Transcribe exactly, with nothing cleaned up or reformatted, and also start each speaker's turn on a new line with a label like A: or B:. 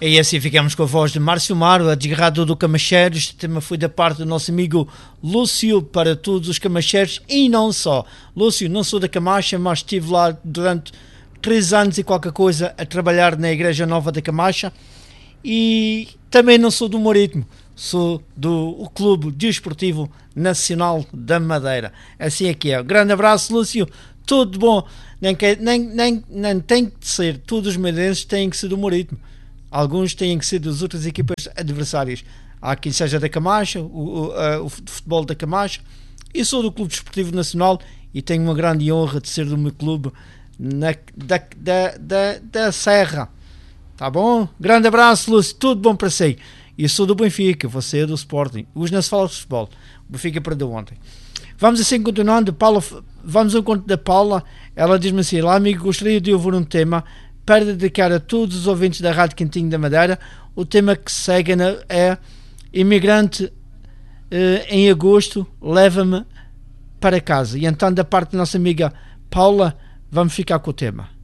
A: E assim ficamos com a voz de Márcio Amaro, a desgarrado do Camacheiro. Este tema foi da parte do nosso amigo Lúcio para todos os camacheiros e não só. Lúcio, não sou da Camacha, mas estive lá durante três anos e qualquer coisa a trabalhar na Igreja Nova da Camacha, e também não sou do Marítimo, sou do Clube Desportivo Nacional da Madeira. Assim é que é. Um grande abraço, Lúcio, tudo bom. Nem, que, nem, nem, nem tem que ser, todos os madeirenses têm que ser do Marítimo. Alguns têm que ser das outras equipas adversárias. Há quem seja da Camacha, o, o, o futebol da Camacha. Eu sou do Clube Desportivo Nacional e tenho uma grande honra de ser do meu clube na, da, da, da, da Serra. Tá bom? Grande abraço, Lúcio, tudo bom para si. Eu sou do Benfica, você é do Sporting. Hoje não se fala de futebol. O Benfica perdeu ontem. Vamos assim continuando. Paula, vamos ao encontro da Paula. Ela diz-me assim: lá, amigo, gostaria de ouvir um tema para dedicar a todos os ouvintes da Rádio Cantinho da Madeira. O tema que segue é Imigrante eh, em agosto, leva-me para casa. E então, da parte da nossa amiga Paula, vamos ficar com o tema.